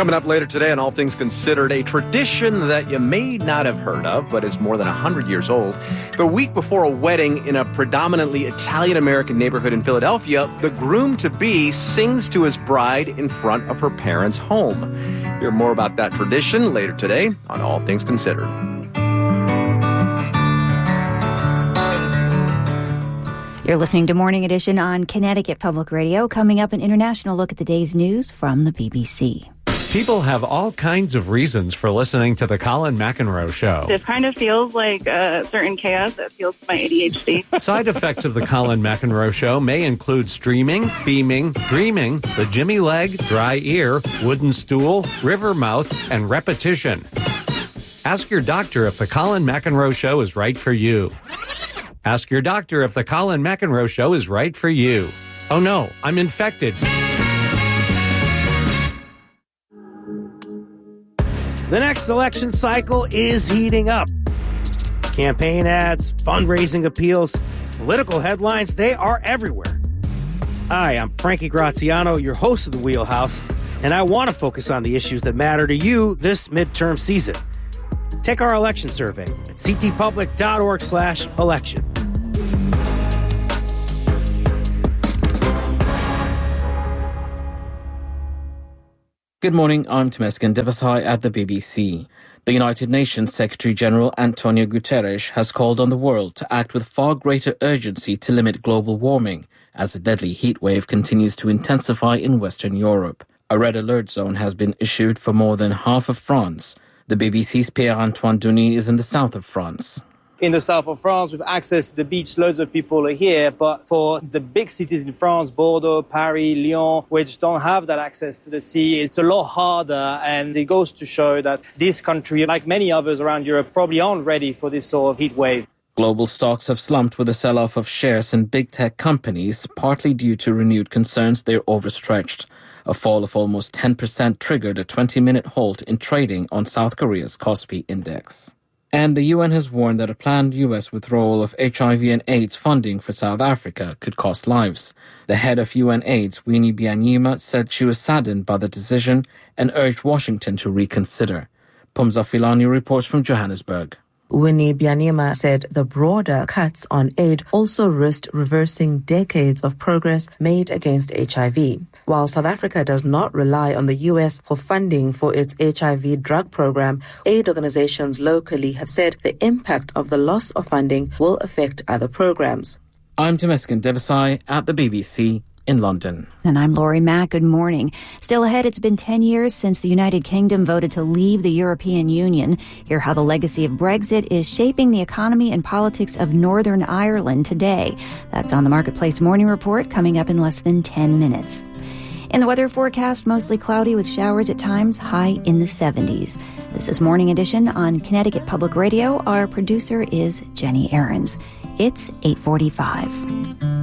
Coming up later today on All Things Considered, a tradition that you may not have heard of, but is more than 100 years old. The week before a wedding in a predominantly Italian-American neighborhood in Philadelphia, the groom-to-be sings to his bride in front of her parents' home. Hear more about that tradition later today on All Things Considered. You're listening to Morning Edition on Connecticut Public Radio. Coming up, an international look at the day's news from the BBC. People have all kinds of reasons for listening to the Colin McEnroe Show. It kind of feels like a certain chaos that feels my ADHD. Side effects of the Colin McEnroe Show may include streaming, beaming, dreaming, the Jimmy leg, dry ear, wooden stool, river mouth, and repetition. Ask your doctor if the Colin McEnroe Show is right for you. Ask your doctor if the Colin McEnroe Show is right for you. Oh no, I'm infected. The next election cycle is heating up. Campaign ads, fundraising appeals, political headlines, they are everywhere. Hi, I'm Frankie Graziano, your host of The Wheelhouse, and I want to focus on the issues that matter to you this midterm season. Take our election survey at ctpublic.org/election. Good morning, I'm Temesgen Debasai at the BBC. The United Nations Secretary-General Antonio Guterres has called on the world to act with far greater urgency to limit global warming as a deadly heat wave continues to intensify in Western Europe. A red alert zone has been issued for more than half of France. The BBC's Pierre-Antoine Denis is in the south of France. In the south of France, with access to the beach, loads of people are here. But for the big cities in France, Bordeaux, Paris, Lyon, which don't have that access to the sea, it's a lot harder. And it goes to show that this country, like many others around Europe, probably aren't ready for this sort of heat wave. Global stocks have slumped with a sell-off of shares in big tech companies, partly due to renewed concerns they're overstretched. A fall of almost 10% triggered a 20-minute halt in trading on South Korea's Kospi index. And the UN has warned that a planned U.S. withdrawal of HIV and AIDS funding for South Africa could cost lives. The head of UN AIDS, Winnie Byanyima, said she was saddened by the decision and urged Washington to reconsider. Pumza Filani reports from Johannesburg. Winnie Byanyima said the broader cuts on aid also risked reversing decades of progress made against HIV. While South Africa does not rely on the U.S. for funding for its HIV drug program, aid organizations locally have said the impact of the loss of funding will affect other programs. I'm Temesgen Debasai at the BBC in London. And I'm Lori Mack. Good morning. Still ahead, it's been 10 years since the United Kingdom voted to leave the European Union. Hear how the legacy of Brexit is shaping the economy and politics of Northern Ireland today. That's on the Marketplace Morning Report, coming up in less than 10 minutes. In the weather forecast, mostly cloudy with showers at times, high in the 70s. This is Morning Edition on Connecticut Public Radio. Our producer is Jenny Ahrens. It's 8:45.